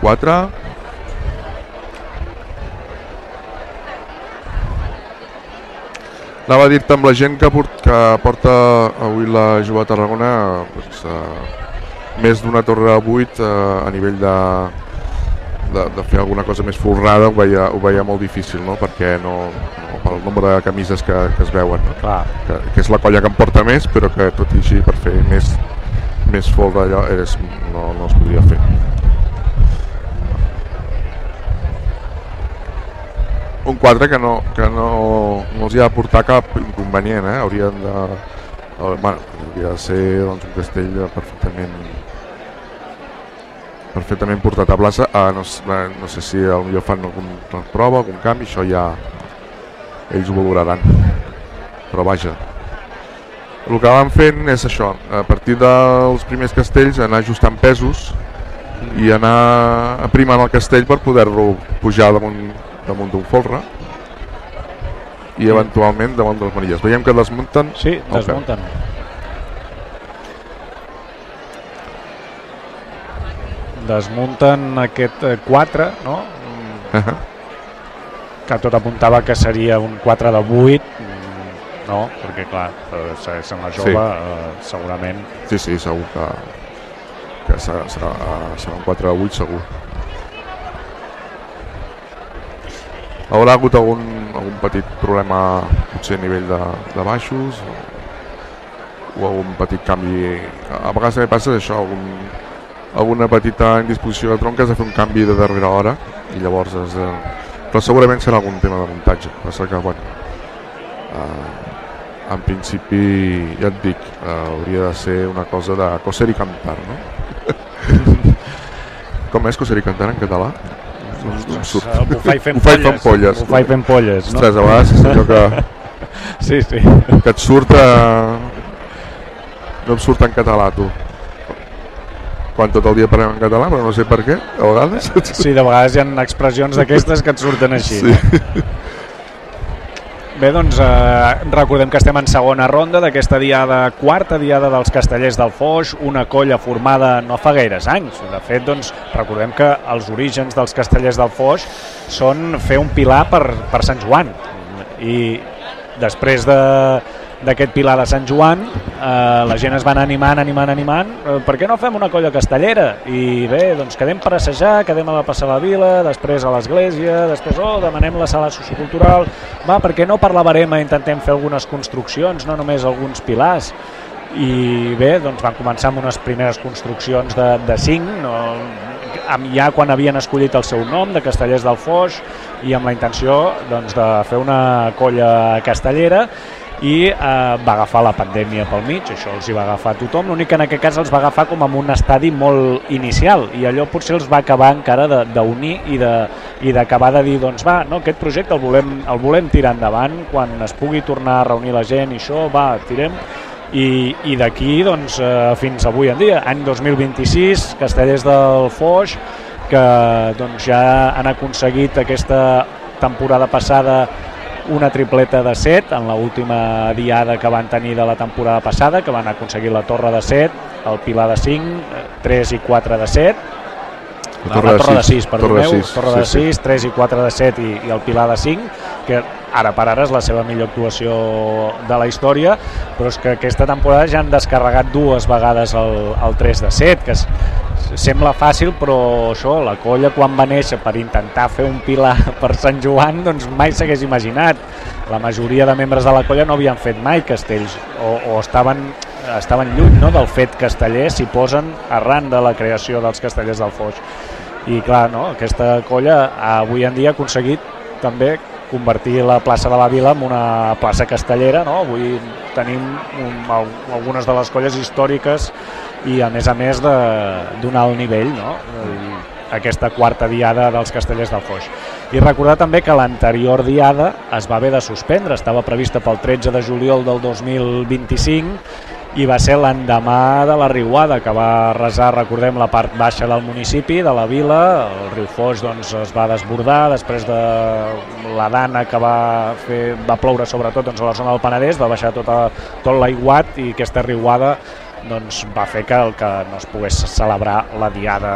4. Anava a dir-te amb la gent que porta avui la Jove de Tarragona doncs, més d'una torre de 8 a nivell de fer alguna cosa més folrada ho veia molt difícil, no? Perquè no pel nombre de camises que es veuen, no? Clar. Que és la colla que em porta més, però que tot i així per fer més folre allò no es podria fer. Un 4 que no els hi ha de portar cap inconvenient, hauria de ser doncs, un castell perfectament portat a plaça. No sé si potser fan alguna prova, algun canvi, això ja ells ho valoraran, però vaja, el que van fent és això, a partir dels primers castells anar ajustant pesos i anar aprimant el castell per poder-lo pujar damunt d'un folre i eventualment damunt de les manilles. Veiem que desmunten. Sí, desmunten. Desmunten aquest 4, no? Que tot apuntava que seria un 4 de 8, no? Perquè clar, sent la jove, segurament... Sí, segur que serà un 4 de 8 segur. Haurà hagut algun petit problema potser a nivell de baixos o algun petit canvi. A vegades també passa això, alguna petita indisposició de tronc, has de fer un canvi de darrera hora i llavors però segurament serà algun tema de muntatge. Passa que en principi ja et dic, hauria de ser una cosa de coser i cantar, no? Com és coser i cantar en català? Bufar i fent polles. Bufar i fent polles, no? Ostres, a vegades és allò que... Sí. Que et surt no em surt en català, tu. Quan tot el dia parlem en català, però no sé per què, a vegades. Sí, de vegades hi ha expressions d'aquestes que et surten així. Sí. Bé, doncs recordem que estem en segona ronda d'aquesta quarta diada dels Castellers del Foix, una colla formada no fa gaires anys. De fet, doncs, recordem que els orígens dels Castellers del Foix són fer un pilar per Sant Joan. I després d'aquest pilar de Sant Joan, la gent es va anar animant. Per què no fem una colla castellera? I bé, doncs quedem per assajar, quedem a la plaça de la Vila, després a l'església, després demanem la sala sociocultural, per què no per la Barema intentem fer algunes construccions, no només alguns pilars? I bé, doncs van començar amb unes primeres construccions de 5, ja quan havien escollit el seu nom, de Castellers del Foix, i amb la intenció doncs, de fer una colla castellera, i va agafar la pandèmia pel mig, això els hi va agafar a tothom, l'únic que en aquest cas els va agafar com en un estadi molt inicial i allò potser els va acabar encara d'unir i d'acabar de dir doncs aquest projecte el volem tirar endavant quan es pugui tornar a reunir la gent i això, tirem i d'aquí doncs fins avui en dia, any 2026, Castellers del Foix que doncs ja han aconseguit aquesta temporada passada una tripleta de 7 en l'última diada que van tenir de la temporada passada, que van aconseguir la torre de 7, el pilar de 5, 3 i 4 de 7, la torre de 6, perdoneu, torre de 6, 3 i 4 de 7 i el pilar de 5, que ara per ara és la seva millor actuació de la història, però és que aquesta temporada ja han descarregat 2 vegades el 3 de 7, que sembla fàcil, però això, la colla quan va néixer per intentar fer un pilar per Sant Joan, doncs mai s'hagués imaginat. La majoria de membres de la colla no havien fet mai castells o estaven lluny del fet casteller, s'hi posen arran de la creació dels Castellers del Foix. I clar, aquesta colla avui en dia ha aconseguit també convertir la plaça de la Vila en una plaça castellera, Avui tenim algunes de les colles històriques i a més d'un alt nivell, aquesta quarta diada dels Castellers del Foix. I recordar també que l'anterior diada es va haver de suspendre, estava prevista pel 13 de juliol del 2025 i va ser l'endemà de la riuada que va arrasar, recordem, la part baixa del municipi, de la vila. El riu Foix doncs, es va desbordar després de la dana que va ploure sobretot a la zona del Penedès, va baixar tot l'aiguat i aquesta riuada doncs, va fer que no es pogués celebrar la diada